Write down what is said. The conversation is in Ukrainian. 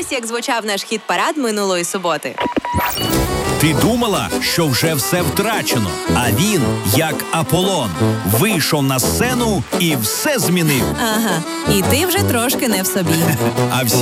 Ось як звучав наш хіт-парад минулої суботи. Ти думала, що вже все втрачено, а він, як Аполлон, вийшов на сцену і все змінив. Ага, і ти вже трошки не в собі. А всі